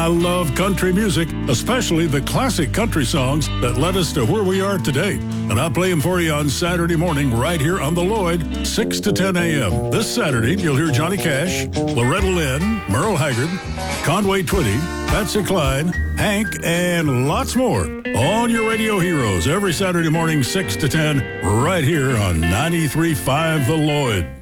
I love country music, especially the classic country songs that led us to where we are today. And I play them for you on Saturday morning right here on The Lloyd, 6 to 10 a.m. This Saturday, you'll hear Johnny Cash, Loretta Lynn, Merle Haggard, Conway Twitty, Patsy Cline, Hank, and lots more on your radio heroes every Saturday morning, 6 to 10, right here on 93.5 The Lloyd.